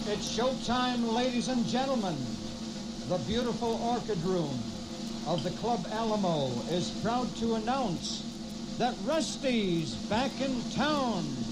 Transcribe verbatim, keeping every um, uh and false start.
It's showtime, ladies and gentlemen. The beautiful Orchid Room of the Club Alamo is proud to announce that Rusty's back in town.